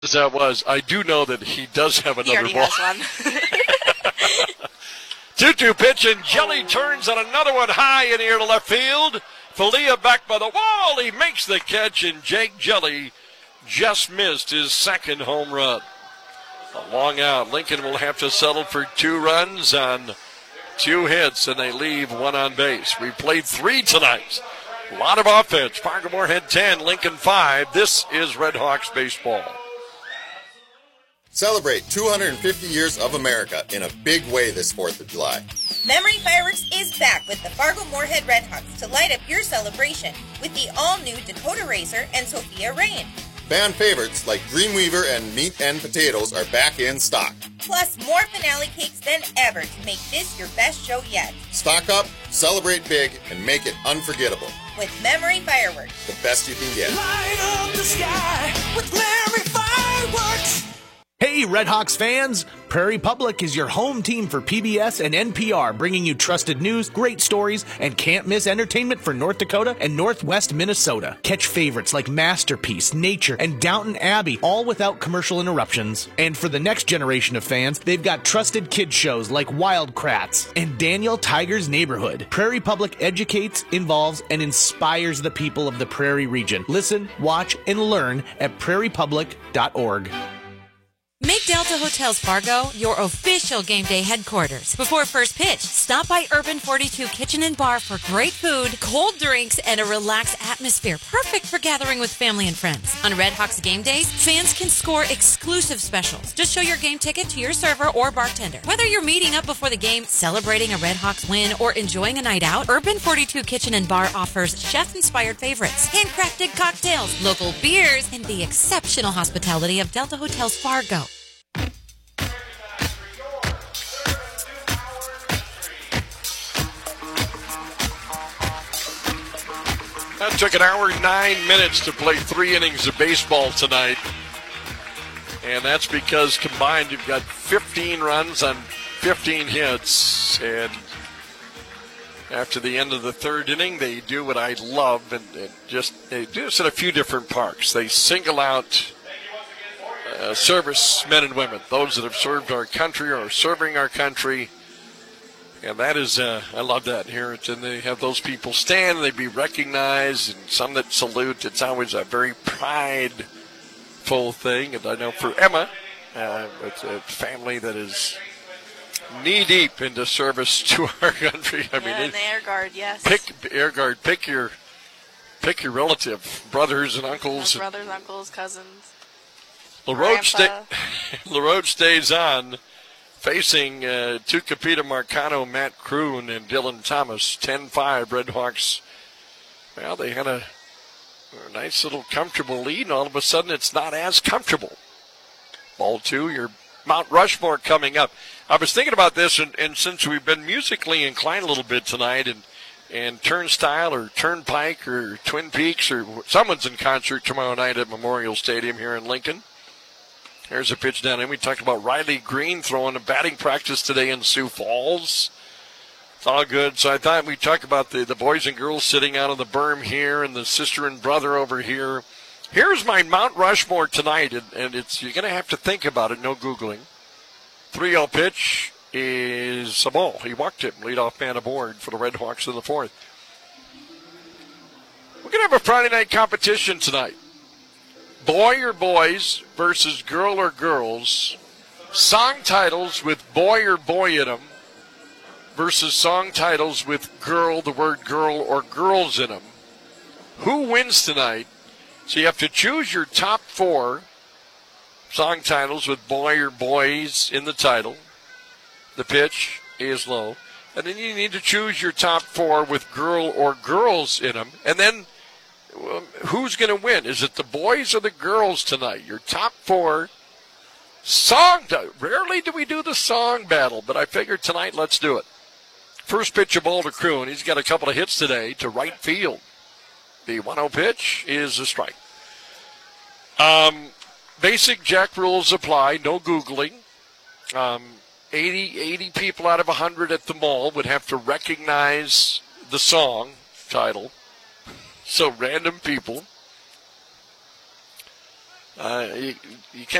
As that was, I do know that he does have He another already ball. has one. 2-2 pitch, and Jelly turns on another one high in here to left field. Falia back by the wall. He makes the catch, and Jake Jelly just missed his second home run. A long out. Lincoln will have to settle for 2 runs on 2 hits, and they leave 1 on base. We played 3 tonight. A lot of offense. Fargo-Moorhead 10, Lincoln 5. This is Red Hawks baseball. Celebrate 250 years of America in a big way this 4th of July. Memory Fireworks is back with the Fargo-Moorhead Redhawks to light up your celebration with the all-new Dakota Racer and Sophia Rain. Fan favorites like Dreamweaver and Meat and Potatoes are back in stock. Plus more finale cakes than ever to make this your best show yet. Stock up, celebrate big, and make it unforgettable. With Memory Fireworks. The best you can get. Light up the sky with Memory Fireworks. Hey, Red Hawks fans! Prairie Public is your home team for PBS and NPR, bringing you trusted news, great stories, and can't-miss entertainment for North Dakota and Northwest Minnesota. Catch favorites like Masterpiece, Nature, and Downton Abbey, all without commercial interruptions. And for the next generation of fans, they've got trusted kids shows like Wild Kratts and Daniel Tiger's Neighborhood. Prairie Public educates, involves, and inspires the people of the Prairie region. Listen, watch, and learn at prairiepublic.org. Make Delta Hotels Fargo your official game day headquarters. Before first pitch, stop by Urban 42 Kitchen and Bar for great food, cold drinks, and a relaxed atmosphere, perfect for gathering with family and friends. On Red Hawks game days, fans can score exclusive specials. Just show your game ticket to your server or bartender. Whether you're meeting up before the game, celebrating a Red Hawks win, or enjoying a night out, Urban 42 Kitchen and Bar offers chef-inspired favorites, handcrafted cocktails, local beers, and the exceptional hospitality of Delta Hotels Fargo. That took an hour and 9 minutes to play 3 innings of baseball tonight. And that's because combined you've got 15 runs on 15 hits. And after the end of the 3rd inning, they do what I love. And they do this at a few different parks. They single out servicemen and women, those that have served our country or are serving our country. And that is, I love that here. And they have those people stand, and they be recognized, and some that salute. It's always a very prideful thing. And I know for Emma, it's a family that is knee-deep into service to our country. I mean, and the Air Guard, yes. Pick your relative, brothers and uncles. Brothers, uncles, cousins. LaRoche stays on. Facing Tucapita Marcano, Matt Kroon, and Dylan Thomas, 10-5 Red Hawks. Well, they had a nice little comfortable lead, and all of a sudden it's not as comfortable. Ball 2, your Mount Rushmore coming up. I was thinking about this, and since we've been musically inclined a little bit tonight, and Turnstile or Turnpike or Twin Peaks or someone's in concert tomorrow night at Memorial Stadium here in Lincoln. Here's a pitch down in. We talked about Riley Green throwing a batting practice today in Sioux Falls. It's all good. So I thought we'd talk about the boys and girls sitting out on the berm here and the sister and brother over here. Here's my Mount Rushmore tonight, and you're going to have to think about it, no Googling. 3-0 pitch is a ball. He walked him, leadoff man aboard for the Red Hawks in the 4th. We're going to have a Friday night competition tonight. Boy or boys versus girl or girls. Song titles with boy or boy in them versus song titles with girl, the word girl, or girls in them. Who wins tonight? So you have to choose your top 4 song titles with boy or boys in the title. The pitch is low. And then you need to choose your top 4 with girl or girls in them. And then who's going to win? Is it the boys or the girls tonight? Your top 4 song. Rarely do we do the song battle, but I figured tonight let's do it. First pitch of ball to Kroon. He's got a couple of hits today to right field. The 1-0 pitch is a strike. Basic Jack rules apply. No Googling. 80 people out of 100 at the mall would have to recognize the song title. So random people. You can't